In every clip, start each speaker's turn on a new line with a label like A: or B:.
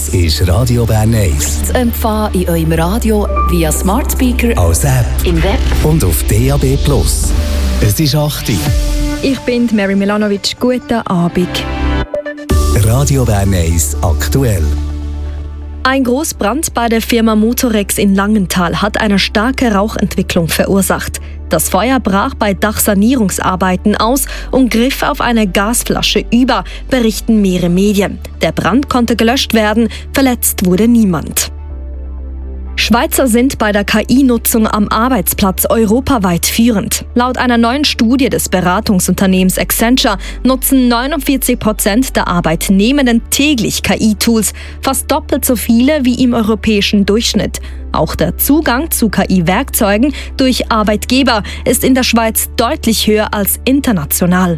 A: ist Radio Bern 1.
B: Zu empfangen in eurem Radio via Smart Speaker,
A: Als App
B: im Web
A: und auf DAB+. Es ist 8 Uhr.
C: Ich bin Mary Milanovic. Guten Abend.
A: Radio Bern 1 aktuell.
C: Ein Großbrand bei der Firma Motorex in Langenthal hat eine starke Rauchentwicklung verursacht. Das Feuer brach bei Dachsanierungsarbeiten aus und griff auf eine Gasflasche über, berichten mehrere Medien. Der Brand konnte gelöscht werden, verletzt wurde niemand. Schweizer sind bei der KI-Nutzung am Arbeitsplatz europaweit führend. Laut einer neuen Studie des Beratungsunternehmens Accenture nutzen 49% der Arbeitnehmenden täglich KI-Tools, fast doppelt so viele wie im europäischen Durchschnitt. Auch der Zugang zu KI-Werkzeugen durch Arbeitgeber ist in der Schweiz deutlich höher als international.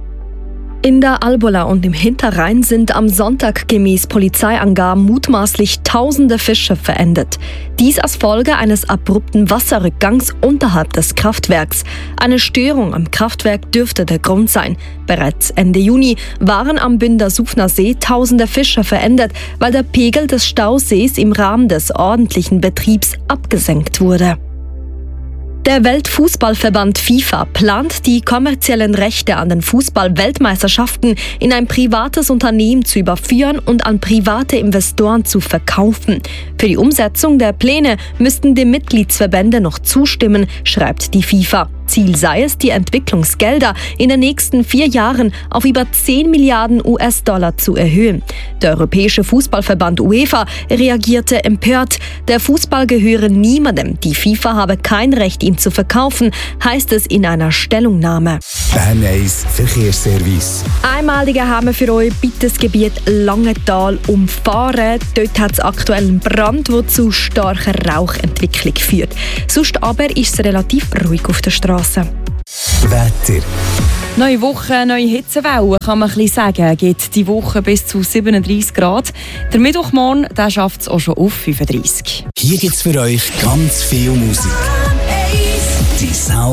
C: In der Albola und im Hinterrhein sind am Sonntag gemäß Polizeiangaben mutmaßlich tausende Fische verendet. Dies als Folge eines abrupten Wasserrückgangs unterhalb des Kraftwerks. Eine Störung am Kraftwerk dürfte der Grund sein. Bereits Ende Juni waren am Bünder-Sufner See tausende Fische verendet, weil der Pegel des Stausees im Rahmen des ordentlichen Betriebs abgesenkt wurde. Der Weltfußballverband FIFA plant, die kommerziellen Rechte an den Fußball-Weltmeisterschaften in ein privates Unternehmen zu überführen und an private Investoren zu verkaufen. Für die Umsetzung der Pläne müssten die Mitgliedsverbände noch zustimmen, schreibt die FIFA. Ziel sei es, die Entwicklungsgelder in den nächsten 4 Jahren auf über 10 Milliarden US-Dollar zu erhöhen. Der Europäische Fußballverband UEFA reagierte empört. Der Fußball gehöre niemandem. Die FIFA habe kein Recht, ihn zu verkaufen, heißt es in einer Stellungnahme.
A: Bern 1 Verkehrsservice.
C: Einmalige haben wir für euch bitte das Gebiet Langenthal umfahren. Dort hat es aktuell einen Brand, der zu starker Rauchentwicklung führt. Sonst aber ist es relativ ruhig auf der Straße.
A: Wetter.
D: Neue Woche, neue Hitzewelle, kann man ein bisschen sagen. Geht die Woche bis zu 37 Grad. Der Mittwochmorgen schafft es auch schon auf 35.
A: Hier gibt es für euch ganz viel Musik. Die Sound